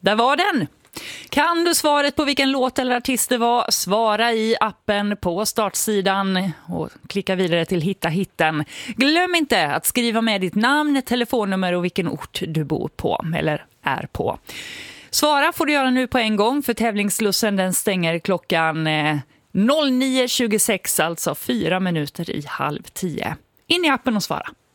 där var den. Kan du svaret på vilken låt eller artist det var, svara i appen på startsidan och klicka vidare till Hitta hitten. Glöm inte att skriva med ditt namn, telefonnummer och vilken ort du bor på eller är på. Svara får du göra nu på en gång, för tävlingslussen den stänger klockan 09.26, alltså 4 minuter i 9:30. In i appen och svara.